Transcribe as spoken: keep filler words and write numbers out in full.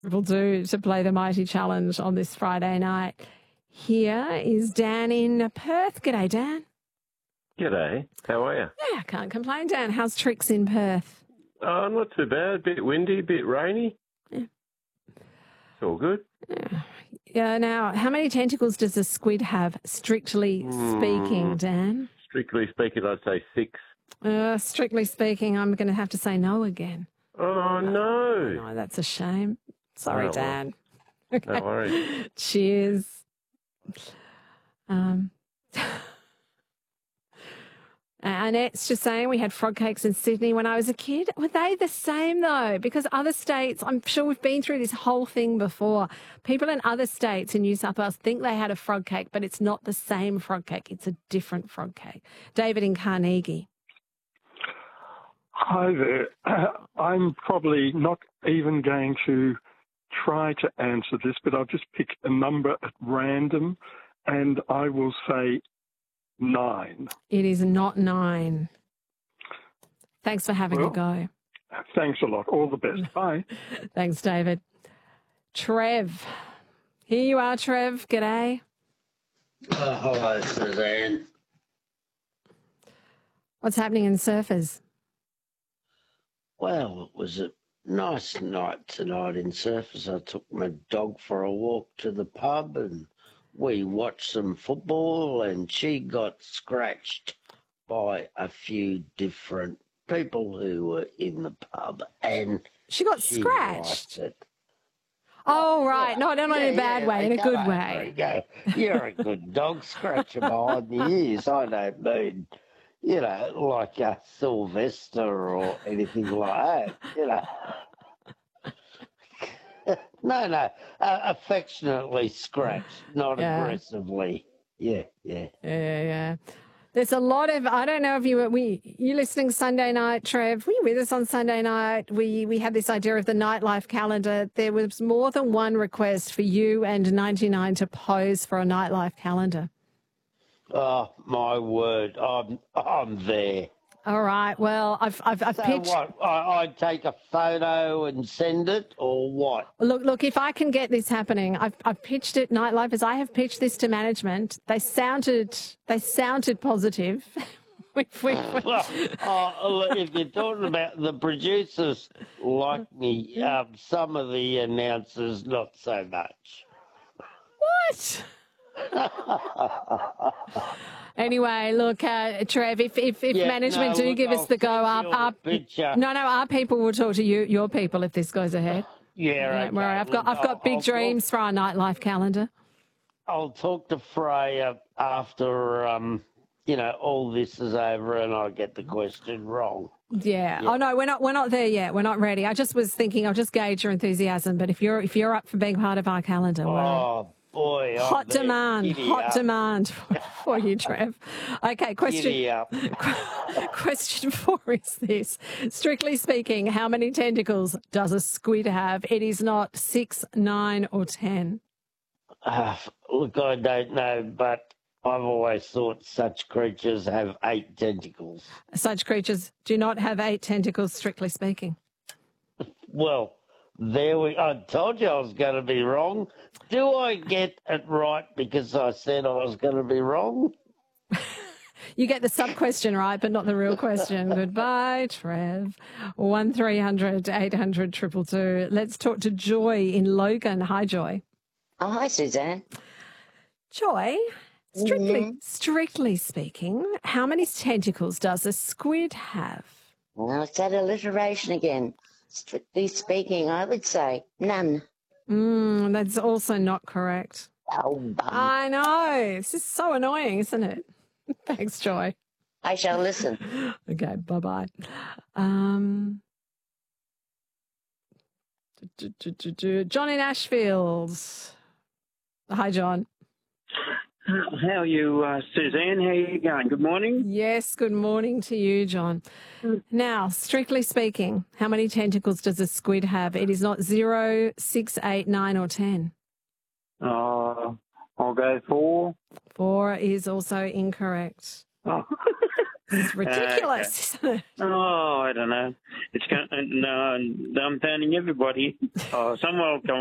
Will do to play the Mighty Challenge on this Friday night. Here is Dan in Perth. G'day, Dan. G'day. How are you? Yeah, can't complain, Dan. How's tricks in Perth? Oh, not too bad. Bit windy, bit rainy. Yeah. It's all good. Yeah. Yeah. Now, how many tentacles does a squid have, strictly speaking, Mm, Dan? strictly speaking, I'd say six. Uh, strictly speaking, I'm going to have to say no again. Oh, no. No, that's a shame. Sorry, Oh, well. Dan. Okay. No worries. Cheers. Um, Annette's just saying we had frog cakes in Sydney when I was a kid. Were they the same, though? Because other states, I'm sure we've been through this whole thing before. People in other states in New South Wales think they had a frog cake, but it's not the same frog cake. It's a different frog cake. David in Carnegie. Hi there. I'm probably not even going to try to answer this, but I'll just pick a number at random, and I will say nine. It is not nine. Thanks for having Well, a go. Thanks a lot. All the best. Bye. Thanks, David. Trev. Here you are, Trev. G'day. Uh, hello, Suzanne. What's happening in Surfers? Well, it was a nice night tonight in Surfers. I took my dog for a walk to the pub and we watched some football, and she got scratched by a few different people who were in the pub, and She got she scratched. liked it. Oh, right. No, not in a bad way, in a come good on, way. there you go. You're a good dog scratcher behind the ears. I don't mean, you know, like a Sylvester or anything like that, you know. no, no, uh, affectionately scratched, not Yeah. aggressively. Yeah, yeah. Yeah, yeah. There's a lot of, I don't know if you were, we, you listening Sunday night, Trev, were you with us on Sunday night? We, we had this idea of the nightlife calendar. There was more than one request for you and ninety-nine to pose for a nightlife calendar. Oh, my word, I'm, I'm there. All right. Well, I've, I've, I've So pitched. what, I, I take a photo and send it, or what? Look, look, if I can get this happening, I've, I've pitched it, Nightlifers, I have pitched this to management. They sounded, they sounded positive. we, we, Well, oh, if you're talking about the producers like me, um, some of the announcers not so much. What? Anyway, look, uh, Trev, if, if, if Yeah, management no, do look, give us I'll the go send up, you a up, picture. no, no, our people will talk to you, your people, if this goes ahead. Yeah, Don't worry, okay. I've got, Look, I've got I'll- big I'll dreams for our nightlife calendar. I'll talk to Freya after, um, you know, all this is over and I get the question wrong. Yeah. Yeah. Oh no, we're not. We're not there yet. We're not ready. I just was thinking. I'll just gauge your enthusiasm. But if you're if you're up for being part of our calendar, we're Oh, boy. I'm hot there. demand. Giddy Hot up. demand for you, Trev. Okay. Question. Giddy up. Question four is this: strictly speaking, how many tentacles does a squid have? It is not six, nine, or ten. Uh, look, I don't know, but I've always thought such creatures have eight tentacles. Such creatures do not have eight tentacles, strictly speaking. Well, there we. I told you I was going to be wrong. Do I get it right because I said I was going to be wrong? You get the sub question right, but not the real question. Goodbye, Trev. One three hundred eight hundred two two two. Let's talk to Joy in Logan. Hi, Joy. Oh, hi, Suzanne. Joy, strictly Mhm. strictly speaking, how many tentacles does a squid have? Well, it's that alliteration again. Strictly speaking, I would say none. Mm, that's also not correct. Oh, bum. I know. This is so annoying, isn't it? Thanks, Joy. I shall listen. Okay, bye-bye. Um, do, do, do, do. John in Ashfield. Hi, John. How are you, uh, Suzanne? How are you going? Good morning. Yes, good morning to you, John. Now, strictly speaking, how many tentacles does a squid have? It is not zero, six, eight, nine, or ten. Uh, I'll go for. Four is also incorrect. Oh. It's ridiculous. Uh, okay. Oh, I don't know. It's going, no, I'm phoning everybody. Oh, someone will come